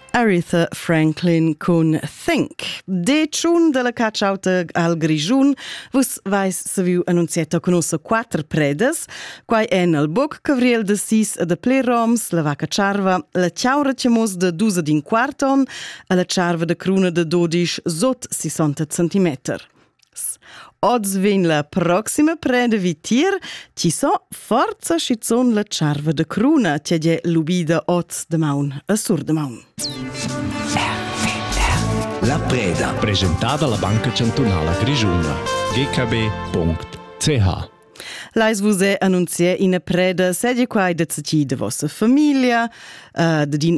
Aretha Franklin con Think. De tschun della cacciauta al Grischun vus vais saviu annunziata conosce 4 predas, quai en al boc cavriel de 6 de Pleroms, la vaca charva, la ciaura ciamos de 12 din quarton, e la charva de cruna de 12 sot 60 cm. Ods vin la proxima preda vitier, ci so forza schizon la charva de cruna, tia je lubida oz de maun a sur de maun. La preda, presentata alla Banca Cantonala Grischuna, gkb.ch. Lais vus è annunziè ina preda sedie quai de zaci de vossa famiglia, de din